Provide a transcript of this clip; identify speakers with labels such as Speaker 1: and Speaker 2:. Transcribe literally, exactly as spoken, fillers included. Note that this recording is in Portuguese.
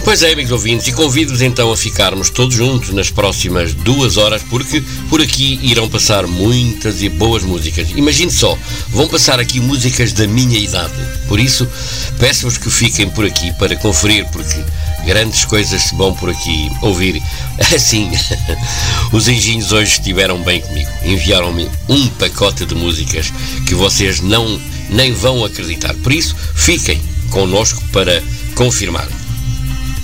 Speaker 1: Pois é, amigos ouvintes, e convido-vos então a ficarmos todos juntos nas próximas duas horas, porque por aqui irão passar muitas e boas músicas. Imagine só, vão passar aqui músicas da minha idade. Por isso, peço-vos que fiquem por aqui para conferir, porque grandes coisas se vão por aqui ouvir. Assim, os anjinhos hoje estiveram bem comigo. Enviaram-me um pacote de músicas que vocês não nem vão acreditar. Por isso, fiquem connosco para confirmar.